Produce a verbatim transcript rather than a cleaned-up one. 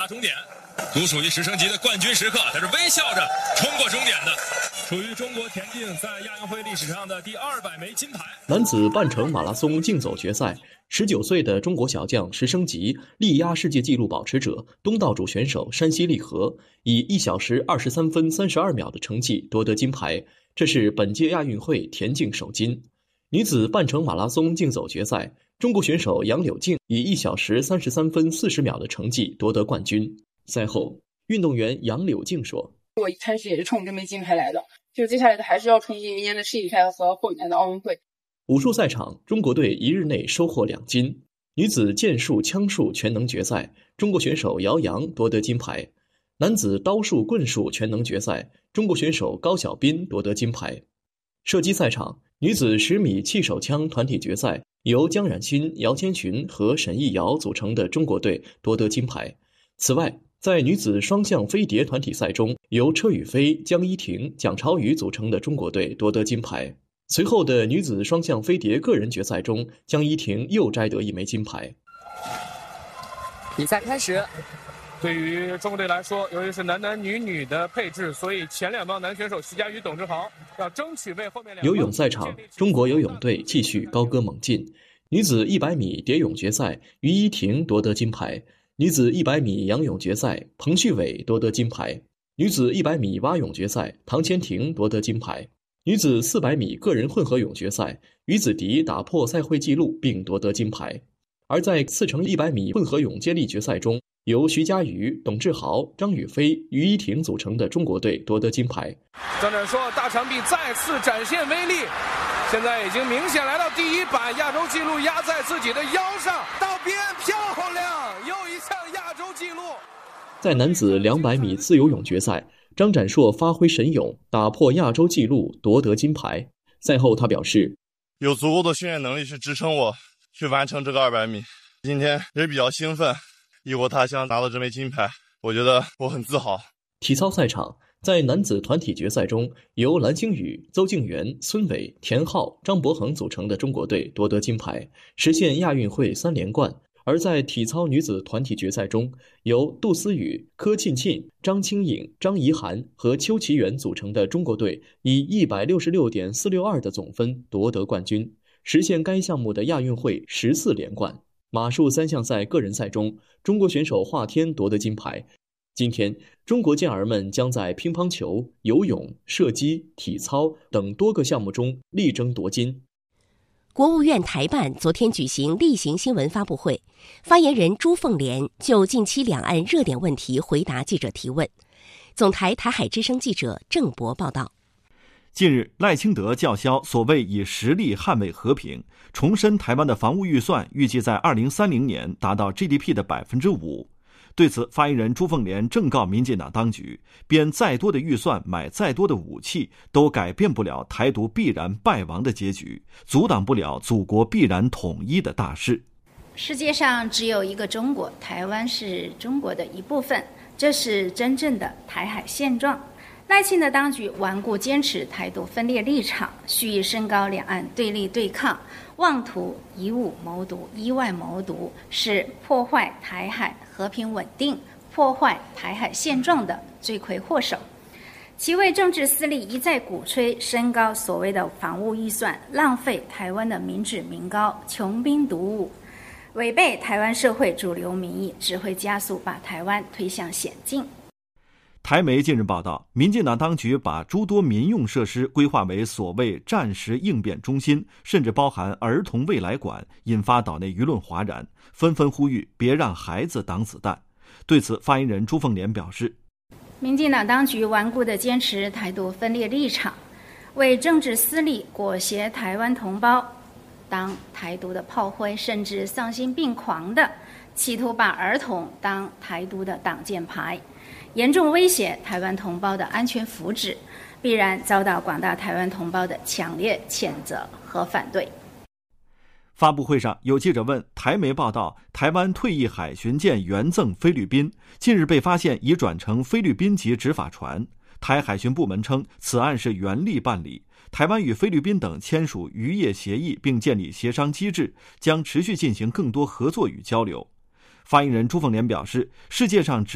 终点。独属于直升机的冠军时刻，他是微笑着冲过终点的，属于中国田径在亚运会历史上的第二百枚金牌。 男子半程马拉松竞走决赛，十九岁的中国小将石生吉力压世界纪录保持者东道主选手山西利和，以一小时二十三分三十二秒的成绩夺得金牌，这是本届亚运会田径首金。女子半程马拉松竞走决赛，中国选手杨柳静以一小时三十三分四十秒的成绩夺得冠军。赛后，运动员杨柳静说：“ 我一开始也是冲这枚金牌来的，就接下来的还是要冲击明年的世锦赛和后年的奥运会。” 武术赛场，中国队一日内收获两金。女子剑术、枪术全能决赛，中国选手姚洋夺得金牌；男子刀术、棍术全能决赛，中国选手高晓斌夺得金牌。射击赛场，女子十米气手枪团体决赛，由江冉馨、姚千寻和沈艺瑶组成的中国队夺得金牌。此外，在女子双向飞碟团体赛中，由车宇飞、江一婷、蒋超宇组成的中国队夺得金牌。随后的女子双向飞碟个人决赛中，江一婷又摘得一枚金牌。 比赛开始。 对于中国队来说，由于是男男女女的配置，所以前两帮男选手徐嘉余、董志豪要争取为后面两。 游泳赛场，中国游泳队继续高歌猛进。女子一百米蝶泳决赛，于依婷夺得金牌；女子一百米仰泳决赛，彭旭伟夺得金牌；女子一百米蛙泳决赛，唐千婷夺得金牌；女子四百米个人混合泳决赛，于子迪打破赛会纪录并夺得金牌。而在四乘一百米混合泳接力决赛中，由徐嘉余、董志豪、张雨霏、于依婷组成的中国队夺得金牌。 张展硕大长臂再次展现威力，现在已经明显来到第一板，亚洲纪录压在自己的腰上，到边漂亮，又一项亚洲纪录。 在男子两百米自由泳决赛，张展硕发挥神勇，打破亚洲纪录夺得金牌。赛后他表示， 有足够的训练能力去支撑我去完成这个二百米，今天也比较兴奋，异国他乡拿到这枚金牌，我觉得我很自豪。 体操赛场，在男子团体决赛中，由蓝星宇、邹敬园、孙伟、田浩、张博恒组成的中国队夺得金牌，实现亚运会三连冠。而在体操女子团体决赛中，由杜思雨、柯沁沁、张清颖、张怡涵和邱其元组成的中国队以一百六十六点四六二的总分夺得冠军，实现该项目的亚运会十四连冠。马术三项赛个人赛中，中国选手华天夺得金牌。今天，中国健儿们将在乒乓球、游泳、射击、体操等多个项目中力争夺金。 国务院台办昨天举行例行新闻发布会，发言人朱凤莲就近期两岸热点问题回答记者提问。总台台海之声记者郑博报道。 近日，赖清德叫嚣所谓以实力捍卫和平，重申台湾的防务预算预计在二零三零年达到 G D P 的百分之五。对此，发言人朱凤莲正告民进党当局，编再多的预算，买再多的武器，都改变不了台独必然败亡的结局，阻挡不了祖国必然统一的大势。 世界上只有一个中国，台湾是中国的一部分，这是真正的台海现状。赖清德当局顽固坚持台独分裂立场，蓄意升高两岸对立对抗，妄图以武谋独、以外谋独，是破坏台海和平稳定、破坏台海现状的罪魁祸首。其为政治私利一再鼓吹升高所谓的防务预算，浪费台湾的民脂民膏，穷兵黩武，违背台湾社会主流民意，只会加速把台湾推向险境。 台媒近日报道，民进党当局把诸多民用设施规划为所谓战时应变中心，甚至包含儿童未来馆，引发岛内舆论哗然，纷纷呼吁别让孩子挡子弹。对此，发言人朱凤莲表示， 民进党当局顽固地坚持台独分裂立场，为政治私利裹挟台湾同胞当台独的炮灰，甚至丧心病狂的企图把儿童当台独的挡箭牌，严重威胁台湾同胞的安全福祉，必然遭到广大台湾同胞的强烈谴责和反对。 发布会上，有记者问，台媒报道台湾退役海巡舰援赠菲律宾，近日被发现已转成菲律宾籍执法船。台海巡部门称，此案是原力办理，台湾与菲律宾等签署渔业协议并建立协商机制，将持续进行更多合作与交流。发言人朱凤莲表示，世界上只